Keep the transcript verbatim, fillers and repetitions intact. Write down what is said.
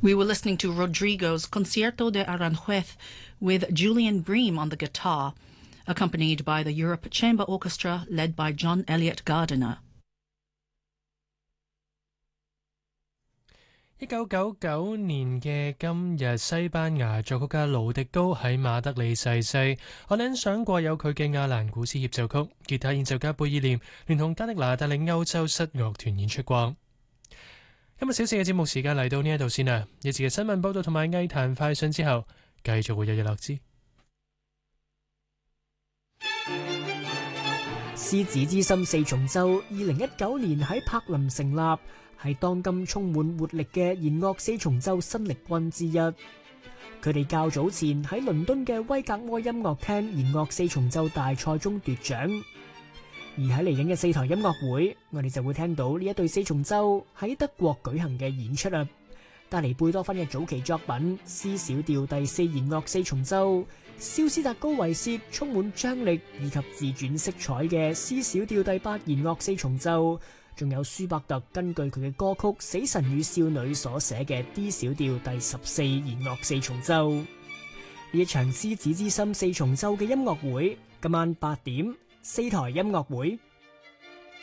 We were listening to Rodrigo's Concierto de Aranjuez with Julian Bream on the guitar, accompanied by the Europe Chamber Orchestra led by John Elliott Gardiner. 一九九九年嘅今日，西班牙作曲家盧迪高喺馬德里逝世。我哋欣賞過有佢嘅亞蘭古斯協奏曲，吉他演奏家貝爾廉聯同加的拿帶領歐洲室樂團演出過。今日小四嘅節目時間嚟到呢一度先啦，一節嘅新聞報道同埋藝壇快訊之後，繼續會有日落之獅子之心四重奏二零一九年喺柏林成立，係當今充滿活力嘅弦樂四重奏新力軍之一。佢哋較早前喺倫敦嘅威格摩音樂廳弦樂四重奏大賽中奪獎。而喺嚟緊嘅四台音樂會，我哋就會聽到呢一對四重奏喺德國舉行嘅演出啊！帶嚟貝多芬嘅早期作品 C 小調第四弦樂四重奏，肖斯達高維契充滿張力以及自傳色彩嘅 C 小調第八弦樂四重奏，仲有舒伯特根據佢嘅歌曲《死神與少女》所寫嘅 D 小調第十四弦樂四重奏。呢一場獅子之心四重奏嘅音樂會，今晚八點四台音樂會。